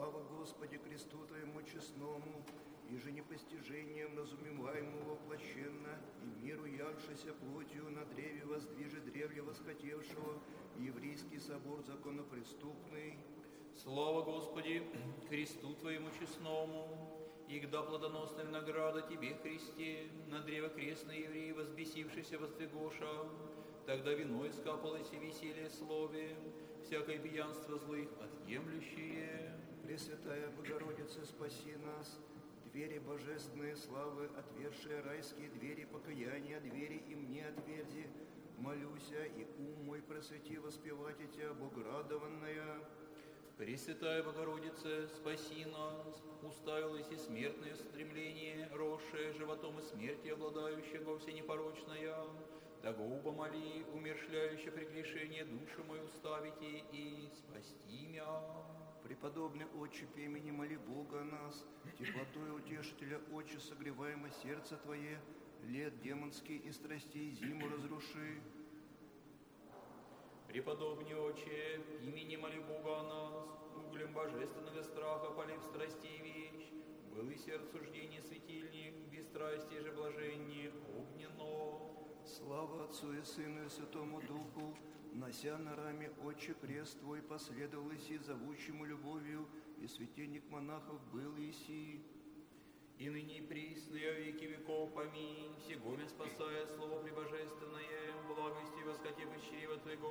Слава Господи кресту Твоему честному, и же непостижением разумеваемого воплощенно, и миру явшися плотью на древе воздвижи древле восхотевшего, еврейский собор законопреступный. Слава Господи кресту Твоему честному, и гда плодоносная награда Тебе, Христе, на древо крестной евреи, возбесившийся воздвигоша, тогда вино искапалось и веселье слове, всякое пьянство злых отъемлющие. Пресвятая Богородица, спаси нас, двери божественные славы, отвершие райские двери покаяния, двери и мне отверзи, молюся, и ум мой просвети воспевать Тебя, Боградованная. Пресвятая Богородица, спаси нас, уставилось и смертное стремление, росшее животом и смерти обладающего всенепорочная, того помоли, умершляюще прегрешение души мою ставите и спасти мя. Преподобный Отче, по имени моли Бога о нас, теплотой утешителя, Отче, согреваемо сердце Твое, лет демонский и страстей зиму разруши. Преподобный Отче, имени моли Бога о нас, углем божественного страха полив страстей вещь, был и сердцуждение светильник, без страсти же блаженнее огненно. Слава Отцу и Сыну и Святому Духу, нося на раме Отче крест Твой, последовал Иси зовущему любовью, и светильник монахов был Иси. И ныне присные веки веков, поминь, всегомен спасая слово пребожественное, благости восхотев из чрева Твоего,